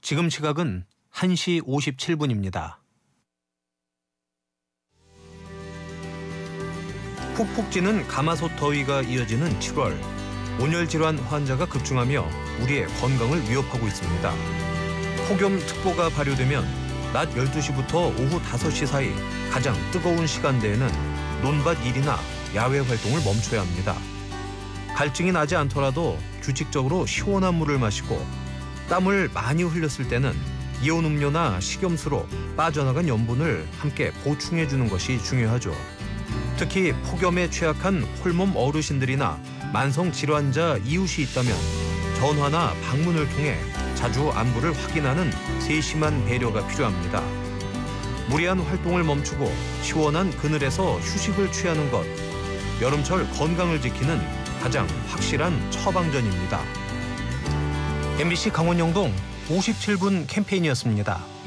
지금 시각은 1시 57분입니다. 푹푹 찌는 가마솥 더위가 이어지는 7월. 온열 질환 환자가 급증하며 우리의 건강을 위협하고 있습니다. 폭염특보가 발효되면 낮 12시부터 오후 5시 사이 가장 뜨거운 시간대에는 논밭 일이나 야외 활동을 멈춰야 합니다. 갈증이 나지 않더라도 규칙적으로 시원한 물을 마시고 땀을 많이 흘렸을 때는 이온 음료나 식염수로 빠져나간 염분을 함께 보충해주는 것이 중요하죠. 특히 폭염에 취약한 홀몸 어르신들이나 만성 질환자 이웃이 있다면 전화나 방문을 통해 자주 안부를 확인하는 세심한 배려가 필요합니다. 무리한 활동을 멈추고 시원한 그늘에서 휴식을 취하는 것, 여름철 건강을 지키는 가장 확실한 처방전입니다. MBC 강원영동 57분 캠페인이었습니다.